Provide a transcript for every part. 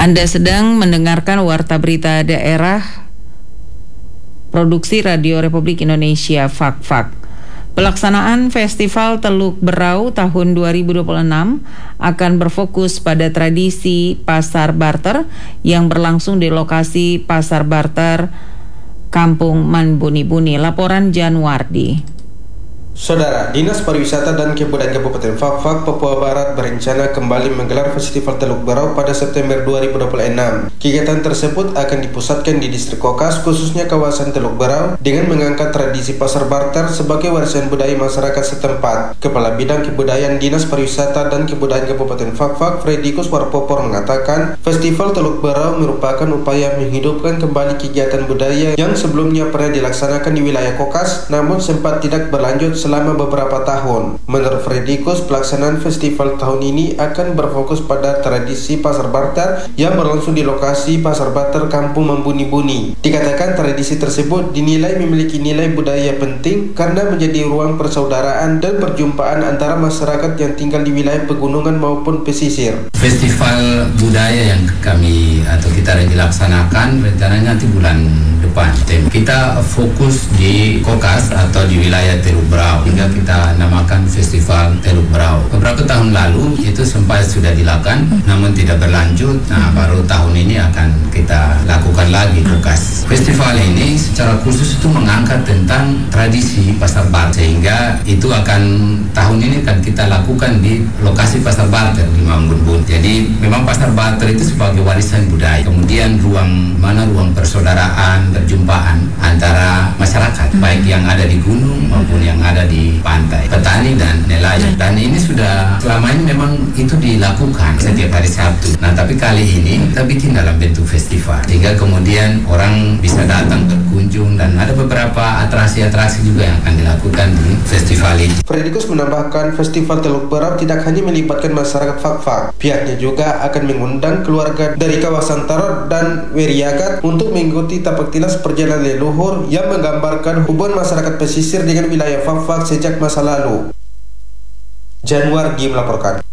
Anda sedang mendengarkan Warta Berita Daerah Produksi Radio Republik Indonesia Fak-Fak. Pelaksanaan Festival Teluk Berau tahun 2026 akan berfokus pada tradisi Pasar Barter yang berlangsung di lokasi Pasar Barter Kampung Manbuni-Buni. Laporan Januardi. Saudara, Dinas Pariwisata dan Kebudayaan Kabupaten Fak-Fak, Papua Barat berencana kembali menggelar Festival Teluk Berau pada September 2026. Kegiatan tersebut akan dipusatkan di distrik Kokas, khususnya kawasan Teluk Berau, dengan mengangkat tradisi pasar barter sebagai warisan budaya masyarakat setempat. Kepala Bidang Kebudayaan Dinas Pariwisata dan Kebudayaan Kabupaten Fak-Fak, Fredikus Warpopor mengatakan, Festival Teluk Berau merupakan upaya menghidupkan kembali kegiatan budaya yang sebelumnya pernah dilaksanakan di wilayah Kokas, namun sempat tidak berlanjut selama beberapa tahun. Menurut Fredikus, pelaksanaan festival tahun ini akan berfokus pada tradisi pasar barter yang berlangsung di lokasi Pasar Barter Kampung Manbuni-Buni. Dikatakan tradisi tersebut dinilai memiliki nilai budaya penting karena menjadi ruang persaudaraan dan perjumpaan antara masyarakat yang tinggal di wilayah pegunungan maupun pesisir. Festival budaya yang kita dilaksanakan rencananya nanti bulan depan. Kita fokus di Kokas atau di wilayah Teluk Berau, hingga kita namakan Festival Teluk Berau. Beberapa tahun lalu itu sempat sudah dilakukan, namun tidak berlanjut. Baru tahun ini akan kita lakukan lagi Kokas. Festival ini secara khusus itu mengangkat tentang tradisi pasar barter, sehingga itu akan tahun ini akan kita lakukan di lokasi Pasar Barter di Manbuni-Buni. Jadi memang pasar barter itu sebagai warisan budaya. Kemudian ruang persaudaraan, perjumpaan antara masyarakat, baik yang ada di gunung maupun yang ada di pantai, petani dan nelayan. Dan ini sudah selama ini memang itu dilakukan setiap hari Sabtu. Nah, tapi kali ini kita bikin dalam bentuk festival, sehingga kemudian orang bisa datang berkunjung dan ada beberapa atraksi-atraksi juga yang akan dilakukan di festival ini. Fredikus menambahkan, Festival Teluk Berau tidak hanya melibatkan masyarakat Fak-Fak, pihaknya juga akan mengundang keluarga dari kawasan Tarot dan Weriagat untuk mengikuti tapak tilas perjalanan leluhur yang menggambarkan hubungan masyarakat pesisir dengan wilayah Fak-Fak sejak masa lalu. Januardi melaporkan.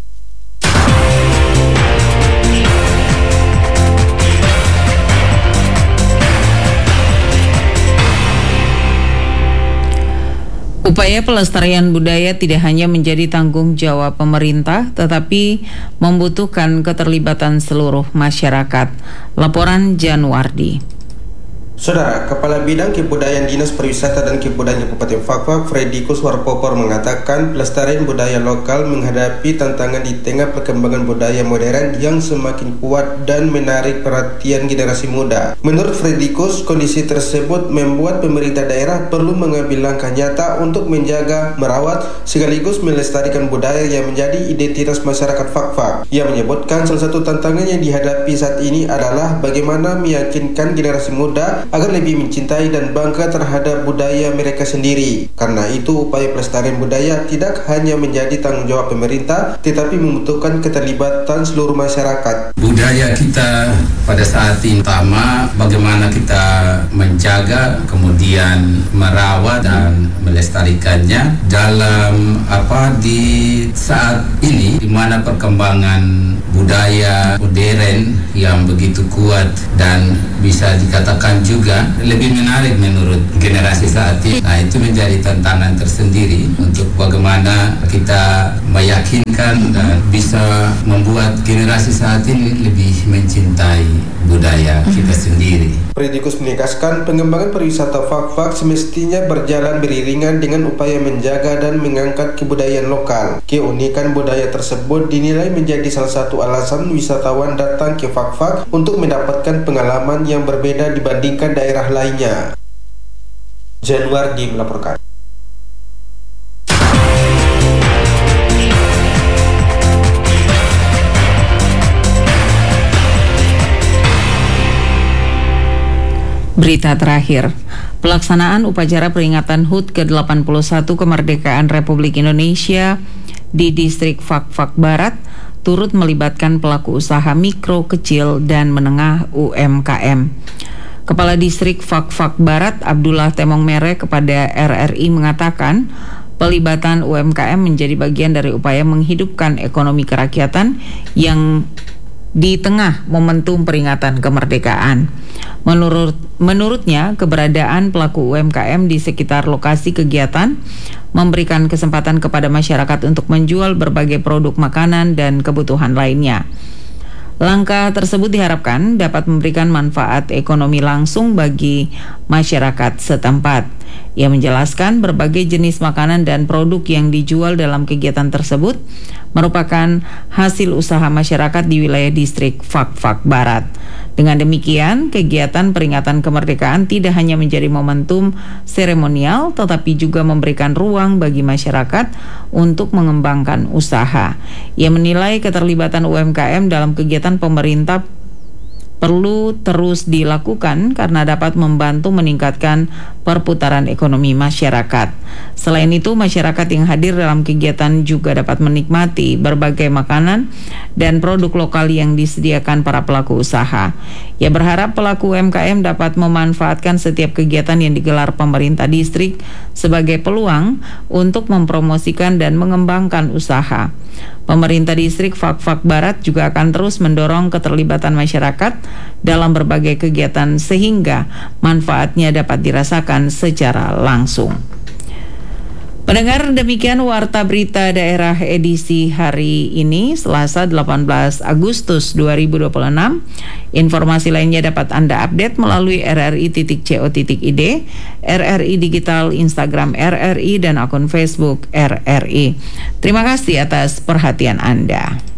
Upaya pelestarian budaya tidak hanya menjadi tanggung jawab pemerintah, tetapi membutuhkan keterlibatan seluruh masyarakat. Laporan Januardi. Saudara, Kepala Bidang Kebudayaan Dinas Pariwisata dan Kebudayaan Kabupaten Fak-Fak, Fredikus Warpopor mengatakan pelestarian budaya lokal menghadapi tantangan di tengah perkembangan budaya modern yang semakin kuat dan menarik perhatian generasi muda. Menurut Fredikus, kondisi tersebut membuat pemerintah daerah perlu mengambil langkah nyata untuk menjaga, merawat, sekaligus melestarikan budaya yang menjadi identitas masyarakat Fak-Fak. Ia menyebutkan salah satu tantangan yang dihadapi saat ini adalah bagaimana meyakinkan generasi muda agar lebih mencintai dan bangga terhadap budaya mereka sendiri. Karena itu, upaya pelestarian budaya tidak hanya menjadi tanggung jawab pemerintah, tetapi membutuhkan keterlibatan seluruh masyarakat. Budaya kita pada saat ini pertama bagaimana kita menjaga, kemudian merawat dan melestarikannya dalam di saat ini di mana perkembangan budaya modern yang begitu kuat dan bisa dikatakan juga lebih menarik menurut generasi saat ini. Nah, itu menjadi tantangan tersendiri untuk bagaimana kita meyakinkan dan bisa membuat generasi saat ini lebih mencintai budaya kita sendiri. Fredikus menegaskan pengembangan pariwisata Fak-Fak semestinya berjalan beriringan dengan upaya menjaga dan mengangkat kebudayaan lokal. Keunikan budaya tersebut dinilai menjadi salah satu alasan wisatawan datang ke Fak-Fak untuk mendapatkan pengalaman yang berbeda dibandingkan daerah lainnya. Januardi melaporkan. Berita terakhir, pelaksanaan upacara peringatan HUT ke-81 kemerdekaan Republik Indonesia di distrik Fak-Fak Barat turut melibatkan pelaku usaha mikro, kecil, dan menengah UMKM. Kepala Distrik Fak-Fak Barat Abdullah Temong Mere kepada RRI mengatakan, pelibatan UMKM menjadi bagian dari upaya menghidupkan ekonomi kerakyatan yang di tengah momentum peringatan kemerdekaan. Menurutnya, keberadaan pelaku UMKM di sekitar lokasi kegiatan memberikan kesempatan kepada masyarakat untuk menjual berbagai produk makanan dan kebutuhan lainnya. Langkah tersebut diharapkan dapat memberikan manfaat ekonomi langsung bagi masyarakat setempat. Ia menjelaskan berbagai jenis makanan dan produk yang dijual dalam kegiatan tersebut merupakan hasil usaha masyarakat di wilayah distrik Fak-Fak Barat. Dengan demikian, kegiatan peringatan kemerdekaan tidak hanya menjadi momentum seremonial, tetapi juga memberikan ruang bagi masyarakat untuk mengembangkan usaha. Ia menilai keterlibatan UMKM dalam kegiatan pemerintah perlu terus dilakukan karena dapat membantu meningkatkan perputaran ekonomi masyarakat. Selain itu, masyarakat yang hadir dalam kegiatan juga dapat menikmati berbagai makanan dan produk lokal yang disediakan para pelaku usaha. Ia berharap pelaku UMKM dapat memanfaatkan setiap kegiatan yang digelar pemerintah distrik sebagai peluang untuk mempromosikan dan mengembangkan usaha. Pemerintah distrik Fak-Fak Barat juga akan terus mendorong keterlibatan masyarakat dalam berbagai kegiatan sehingga manfaatnya dapat dirasakan secara langsung. Pendengar, demikian Warta Berita Daerah edisi hari ini, Selasa 18 Agustus 2026. Informasi lainnya dapat Anda update melalui rri.co.id, RRI Digital, Instagram RRI, dan akun Facebook RRI. Terima kasih atas perhatian Anda.